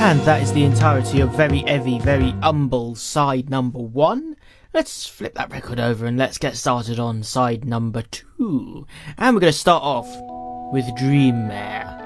And that is the entirety of Very Heavy, Very Humble side number 1. Let's flip that record over and let's get started on side number 2. And we're going to start off with Dreammare.